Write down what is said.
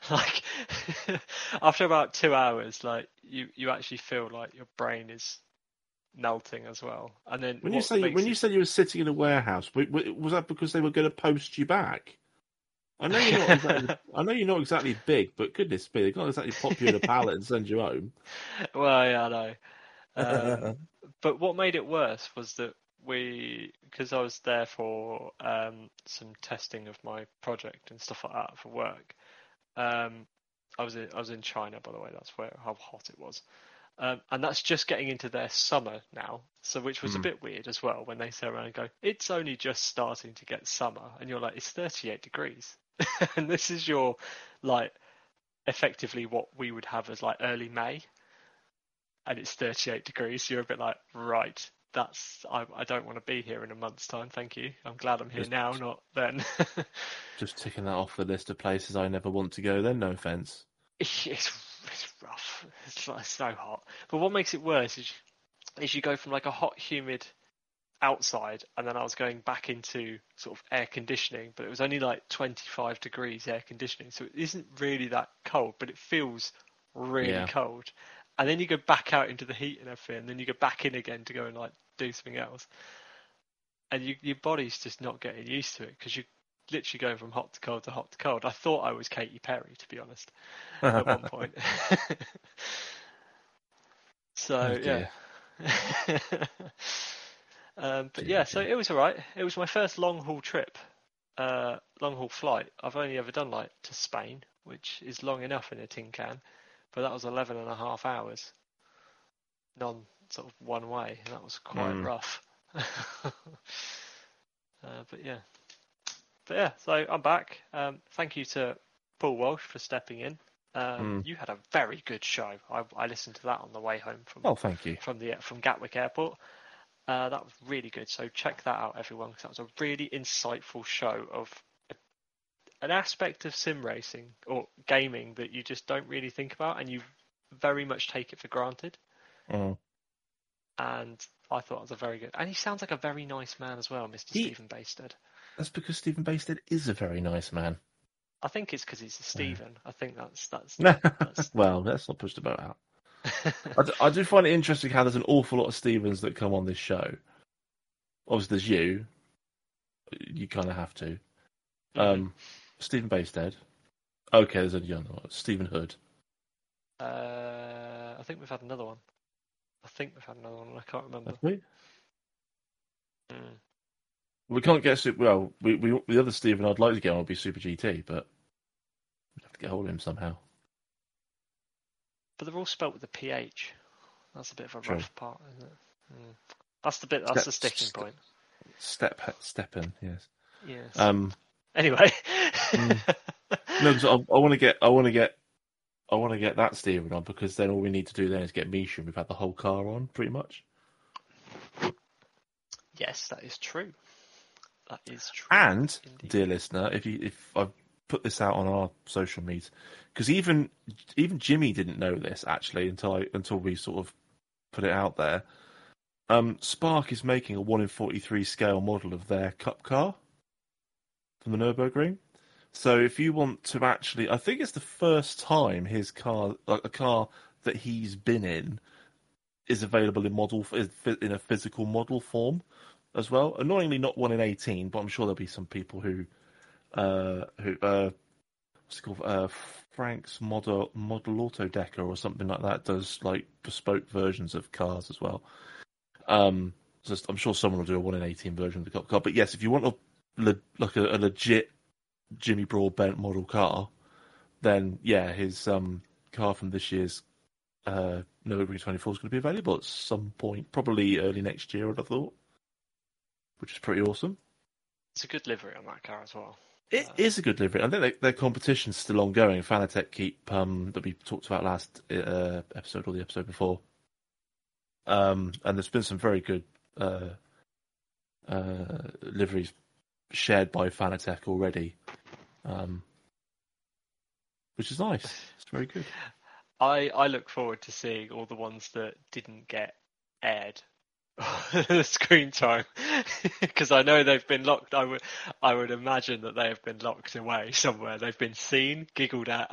Like after about 2 hours, like you actually feel like your brain is melting as well. And then When what makes you it said you were sitting in a warehouse, was that because they were going to post you back? I know you're not exactly. I know you're not exactly big, but goodness me, they can't exactly pop you in a pallet and send you home. well, yeah, I know. But what made it worse was that because I was there for some testing of my project and stuff like that for work. Um, I was in China, by the way. That's how hot it was. And that's just getting into their summer now, so which was a Mm. bit weird as well when they sit around and go, "It's only just starting to get summer," and you're like, "It's 38 degrees," and this is your like effectively what we would have as like early May, and it's 38 degrees. So you're a bit like, right, I don't want to be here in a month's time. Thank you. I'm glad I'm here Just now, not then. just ticking that off the list of places I never want to go. Then, no offense. It's rough. It's like so hot. But what makes it worse is you go from like a hot, humid outside, and then I was going back into sort of air conditioning, but it was only like 25 degrees air conditioning, so it isn't really that cold, but it feels really Yeah, cold. And then you go back out into the heat and everything, and then you go back in again to go and like do something else, and your body's just not getting used to it because you're literally going from hot to cold to hot to cold. I thought I was Katy Perry, to be honest, at one point. oh So yeah. dear. But Dear, yeah, so dear. it was alright. It was my first long haul trip, long haul flight. I've only ever done like to Spain, which is long enough in a tin can, but that was 11 and a half hours, sort of one way, and that was quite Mm. rough. But yeah, so I'm back. Thank you to Paul Walsh for stepping in. Mm. You had a very good show. I listened to that on the way home Oh, thank you. from Gatwick Airport. That was really good. So check that out, everyone, because that was a really insightful show of an aspect of sim racing or gaming that you just don't really think about, and you very much take it for granted. Mm. And I thought it was a very good. And he sounds like a very nice man as well, Mr. He. Stephen Baysted. That's because Stephen Baysted is a very nice man. I think it's because he's a Stephen. I think that's. Well, let's not push the boat out. I do find it interesting how there's an awful lot of Stephens that come on this show. Obviously, there's you. You kind of have to. Mhm. Stephen Baysted. Okay, there's a young one. Stephen Hood. I think we've had another one. And I can't remember. Have we? Mm. We can't get well. The other Stephen I'd like to get on would be Super GT, but we'd have to get hold of him somehow. But they're all spelt with a PH. That's a bit of a True. rough part, isn't it? Mm. That's the bit. That's the sticking point. Steppen, yes. Yes. Anyway. No, because I want to get that Stephen on, because then all we need to do then is get Misha, and we've had the whole car on pretty much. Yes, that is true. That is true. And Indeed. dear listener, if I've put this out on our social media, because even Jimmy didn't know this actually until we sort of put it out there. Spark is making a 1 in 43 scale model of their Cup car from the Nürburgring. So if you want to actually, I think it's the first time his car, like a car that he's been in, is available in a physical model form as well. Annoyingly, not 1 in 18, but I'm sure there'll be some people who what's it called? Frank's Model Auto Decker or something like that does like bespoke versions of cars as well. So I'm sure someone will do a 1 in 18 version of the Cup car. But yes, if you want a legit Jimmy Broadbent model car, then yeah, his car from this year's Nürburgring 24 is going to be available at some point, probably early next year, I'd have thought, which is pretty awesome. It's a good livery on that car as well. It is a good livery. I think their competition's still ongoing. Fanatec keep that we talked about last episode or the episode before, and there's been some very good liveries shared by Fanatec already, which is nice. It's very good. I look forward to seeing all the ones that didn't get aired screen time because I know they've been locked. I would imagine that they have been locked away somewhere. They've been seen, giggled at,